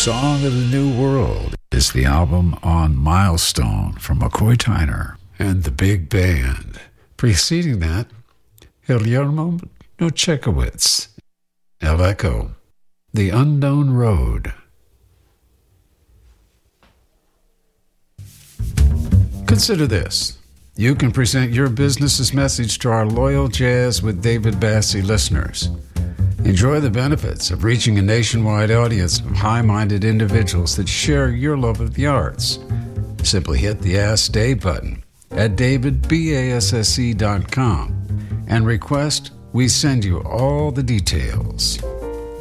Song of the New World is the album on Milestone from McCoy Tyner and the Big Band. Preceding that, Guillermo Nochekowitz, El Echo, The Unknown Road. Consider this. You can present your business's message to our loyal Jazz with David Bassie listeners. Enjoy the benefits of reaching a nationwide audience of high-minded individuals that share your love of the arts. Simply hit the Ask Dave button at davidbasse.com and request we send you all the details.